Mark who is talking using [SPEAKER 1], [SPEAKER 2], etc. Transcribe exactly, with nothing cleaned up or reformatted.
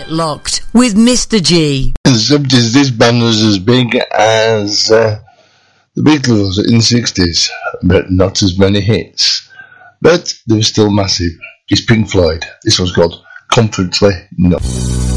[SPEAKER 1] Get Locked with Mister G.
[SPEAKER 2] In the seventies, this band was as big as uh, the Beatles in the sixties, but not as many hits. But they were still massive. It's Pink Floyd. This one's called Comfortably Numb.